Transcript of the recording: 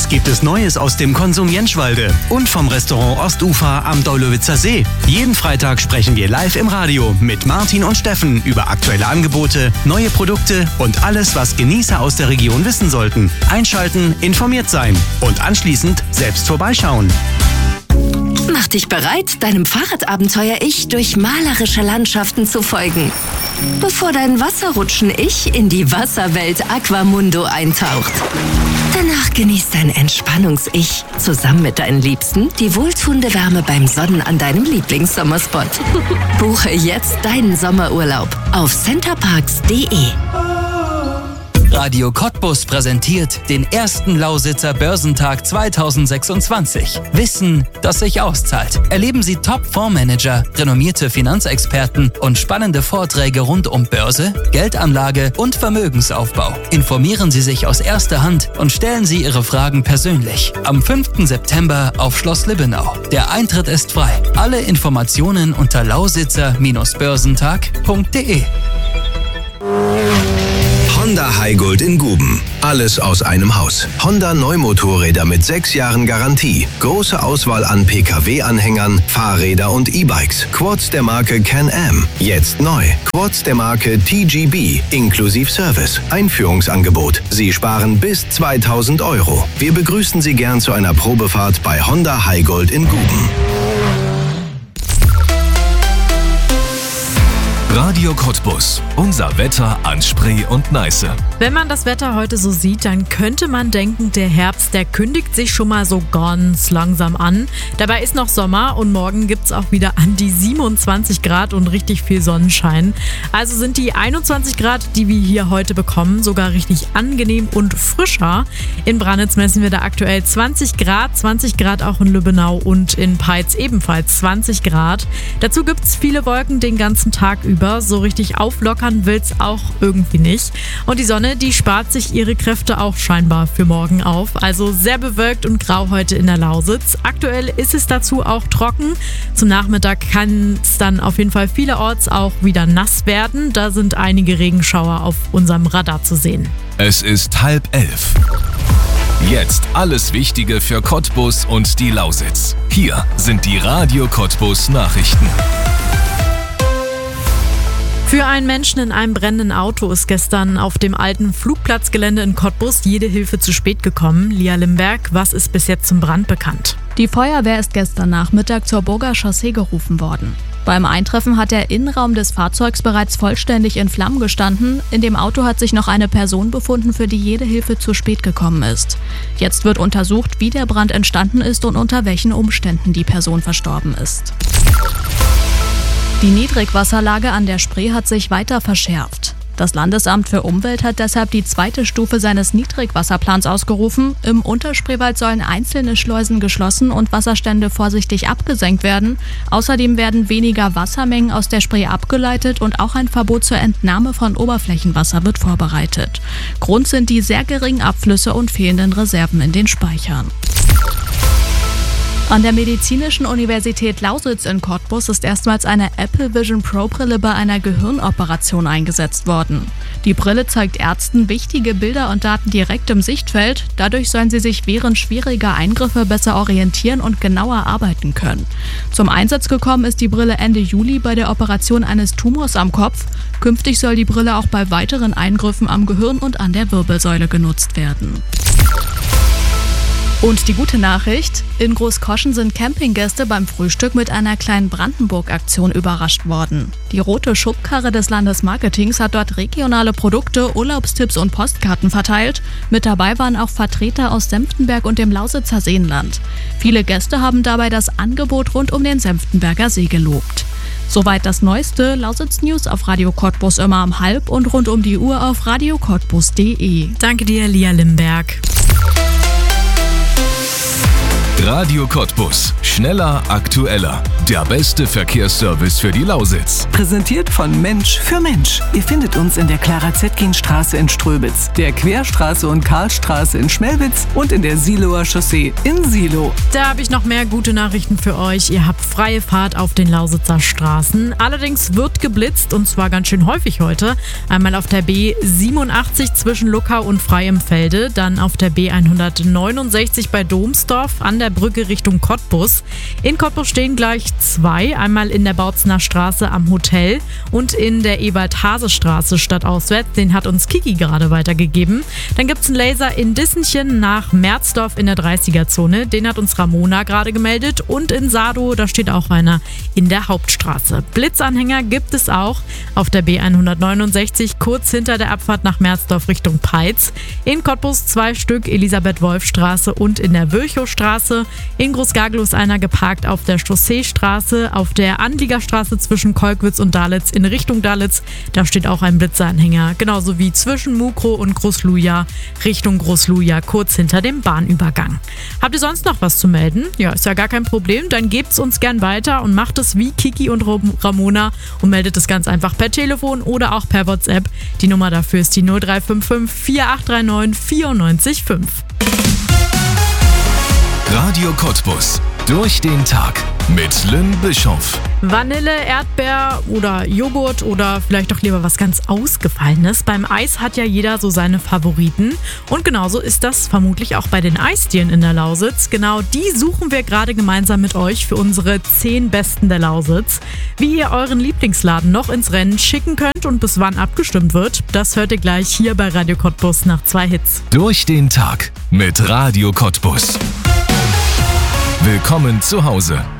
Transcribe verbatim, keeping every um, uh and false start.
Was gibt es Neues aus dem Konsum Jenschwalde und vom Restaurant Ostufer am Daulowitzer See? Jeden Freitag sprechen wir live im Radio mit Martin und Steffen über aktuelle Angebote, neue Produkte und alles, was Genießer aus der Region wissen sollten. Einschalten, informiert sein und anschließend selbst vorbeischauen. Mach dich bereit, deinem Fahrradabenteuer-Ich durch malerische Landschaften zu folgen, bevor dein Wasserrutschen-Ich in die Wasserwelt Aquamundo eintaucht. Danach genießt dein Entspannungs-Ich zusammen mit deinen Liebsten die wohltuende Wärme beim Sonnen an deinem Lieblingssommerspot. Buche jetzt deinen Sommerurlaub auf centerparks punkt de. Radio Cottbus präsentiert den ersten Lausitzer Börsentag zweitausendsechsundzwanzig. Wissen, das sich auszahlt. Erleben Sie Top-Fondsmanager, renommierte Finanzexperten und spannende Vorträge rund um Börse, Geldanlage und Vermögensaufbau. Informieren Sie sich aus erster Hand und stellen Sie Ihre Fragen persönlich. Am fünften September auf Schloss Libbenau. Der Eintritt ist frei. Alle Informationen unter lausitzer Börsentag punkt de. Honda Highgold in Guben. Alles aus einem Haus. Honda Neumotorräder mit sechs Jahren Garantie. Große Auswahl an P K W-Anhängern, Fahrräder und E-Bikes. Quads der Marke Can-Am. Jetzt neu. Quads der Marke T G B. Inklusiv Service. Einführungsangebot. Sie sparen bis zweitausend Euro. Wir begrüßen Sie gern zu einer Probefahrt bei Honda Highgold in Guben. Radio Cottbus. Unser Wetter an Spree und Neiße. Wenn man das Wetter heute so sieht, dann könnte man denken, der Herbst, der kündigt sich schon mal so ganz langsam an. Dabei ist noch Sommer und morgen gibt es auch wieder an die siebenundzwanzig Grad und richtig viel Sonnenschein. Also sind die einundzwanzig Grad, die wir hier heute bekommen, sogar richtig angenehm und frischer. In Brannitz messen wir da aktuell zwanzig Grad, zwanzig Grad auch in Lübbenau und in Peitz ebenfalls zwanzig Grad. Dazu gibt es viele Wolken den ganzen Tag über. So richtig auflockern will's auch irgendwie nicht. Und die Sonne, die spart sich ihre Kräfte auch scheinbar für morgen auf. Also sehr bewölkt und grau heute in der Lausitz. Aktuell ist es dazu auch trocken. Zum Nachmittag kann es dann auf jeden Fall vielerorts auch wieder nass werden. Da sind einige Regenschauer auf unserem Radar zu sehen. Es ist halb elf. Jetzt alles Wichtige für Cottbus und die Lausitz. Hier sind die Radio Cottbus Nachrichten. Für einen Menschen in einem brennenden Auto ist gestern auf dem alten Flugplatzgelände in Cottbus jede Hilfe zu spät gekommen. Lia Limberg, was ist bis jetzt zum Brand bekannt? Die Feuerwehr ist gestern Nachmittag zur Burger Chaussee gerufen worden. Beim Eintreffen hat der Innenraum des Fahrzeugs bereits vollständig in Flammen gestanden. In dem Auto hat sich noch eine Person befunden, für die jede Hilfe zu spät gekommen ist. Jetzt wird untersucht, wie der Brand entstanden ist und unter welchen Umständen die Person verstorben ist. Die Niedrigwasserlage an der Spree hat sich weiter verschärft. Das Landesamt für Umwelt hat deshalb die zweite Stufe seines Niedrigwasserplans ausgerufen. Im Unterspreewald sollen einzelne Schleusen geschlossen und Wasserstände vorsichtig abgesenkt werden. Außerdem werden weniger Wassermengen aus der Spree abgeleitet und auch ein Verbot zur Entnahme von Oberflächenwasser wird vorbereitet. Grund sind die sehr geringen Abflüsse und fehlenden Reserven in den Speichern. An der Medizinischen Universität Lausitz in Cottbus ist erstmals eine Apple Vision Pro Brille bei einer Gehirnoperation eingesetzt worden. Die Brille zeigt Ärzten wichtige Bilder und Daten direkt im Sichtfeld. Dadurch sollen sie sich während schwieriger Eingriffe besser orientieren und genauer arbeiten können. Zum Einsatz gekommen ist die Brille Ende Juli bei der Operation eines Tumors am Kopf. Künftig soll die Brille auch bei weiteren Eingriffen am Gehirn und an der Wirbelsäule genutzt werden. Und die gute Nachricht: In Großkoschen sind Campinggäste beim Frühstück mit einer kleinen Brandenburg-Aktion überrascht worden. Die rote Schubkarre des Landesmarketings hat dort regionale Produkte, Urlaubstipps und Postkarten verteilt. Mit dabei waren auch Vertreter aus Senftenberg und dem Lausitzer Seenland. Viele Gäste haben dabei das Angebot rund um den Senftenberger See gelobt. Soweit das Neueste. Lausitz News auf Radio Cottbus immer um halb und rund um die Uhr auf radio cottbus punkt de. Danke dir, Lia Limberg. Radio Cottbus. Schneller, aktueller. Der beste Verkehrsservice für die Lausitz. Präsentiert von Mensch für Mensch. Ihr findet uns in der Clara-Zetkin-Straße in Ströbitz, der Querstraße und Karlstraße in Schmelwitz und in der Siloer Chaussee in Silo. Da habe ich noch mehr gute Nachrichten für euch. Ihr habt freie Fahrt auf den Lausitzer Straßen. Allerdings wird geblitzt und zwar ganz schön häufig heute. Einmal auf der B siebenundachtzig zwischen Luckau und Freiemfelde, dann auf der B hundertneunundsechzig bei Domsdorf an der Brücke Richtung Cottbus. In Cottbus stehen gleich zwei, einmal in der Bautzener Straße am Hotel und in der Ewald-Hase-Straße stadtauswärts. Den hat uns Kiki gerade weitergegeben. Dann gibt es einen Laser in Dissenchen nach Merzdorf in der dreißiger-Zone. Den hat uns Ramona gerade gemeldet. Und in Sado, da steht auch einer in der Hauptstraße. Blitzanhänger gibt es auch auf der B hundertneunundsechzig, kurz hinter der Abfahrt nach Merzdorf Richtung Peitz. In Cottbus zwei Stück, Elisabeth-Wolf-Straße und in der Virchow-Straße. In Großgagel ist einer geparkt auf der Chausseestraße, auf der Anliegerstraße zwischen Kolkwitz und Dalitz in Richtung Dalitz. Da steht auch ein Blitzanhänger, genauso wie zwischen Mukro und Großluja Richtung Großluja, kurz hinter dem Bahnübergang. Habt ihr sonst noch was zu melden? Ja, ist ja gar kein Problem, dann gebt's uns gern weiter und macht es wie Kiki und Ramona und meldet es ganz einfach per Telefon oder auch per WhatsApp. Die Nummer dafür ist die null drei fünf fünf vier acht drei neun vier neun fünf. Radio Cottbus. Durch den Tag mit Lynn Bischoff. Vanille, Erdbeer oder Joghurt oder vielleicht doch lieber was ganz Ausgefallenes. Beim Eis hat ja jeder so seine Favoriten. Und genauso ist das vermutlich auch bei den Eisdielen in der Lausitz. Genau die suchen wir gerade gemeinsam mit euch für unsere zehn Besten der Lausitz. Wie ihr euren Lieblingsladen noch ins Rennen schicken könnt und bis wann abgestimmt wird, das hört ihr gleich hier bei Radio Cottbus nach zwei Hits. Durch den Tag mit Radio Cottbus. Willkommen zu Hause.